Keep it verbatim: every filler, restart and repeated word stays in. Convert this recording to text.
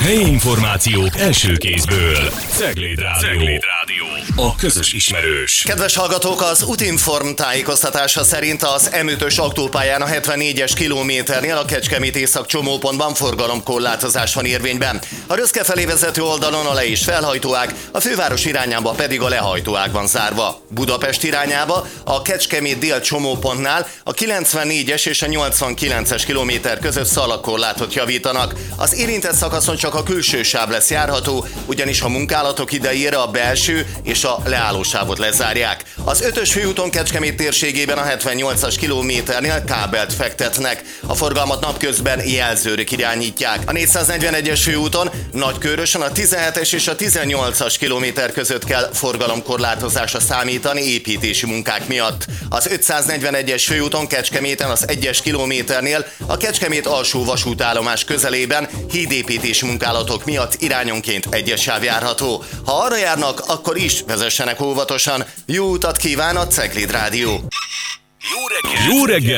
Helyi információk első kézből. Cegléd Rádió. Cegléd Rádió. A közös ismerős. Kedves hallgatók, az Utinform tájékoztatása szerint az M ötös autópályán a hetvennégyes kilométernél a Kecskemét észak csomópontban forgalomkorlátozás van érvényben. A Röszke felé vezető oldalon a le- és felhajtóág, a főváros irányába pedig a lehajtóág van zárva. Budapest irányába a Kecskemét dél csomópontnál a kilencvennégyes és a nyolcvankilences kilométer között szalagkorlátot javítanak. Az érintett szakaszon csak a külső sáv lesz járható, ugyanis a munkálatok idejére a belső és a leállósávot lezárják. Az ötös főúton Kecskemét térségében a hetvennyolcas kilométernél kábelt fektetnek. A forgalmat napközben jelzőrök irányítják. A négyszáznegyvenegyes főúton Nagykőrösön a tizenhetes és a tizennyolcas kilométer között kell forgalomkorlátozásra számítani építési munkák miatt. Az ötszáznegyvenegyes főúton Kecskeméten az egyes kilométernél a Kecskemét alsó vasútállomás közelében hídépítési munkálatok miatt irányonként egyes sáv járható. Ha arra járnak, akkor is vezessenek óvatosan. Jó utat kíván a Cegléd Rádió! Jó reggel! Jó reggel!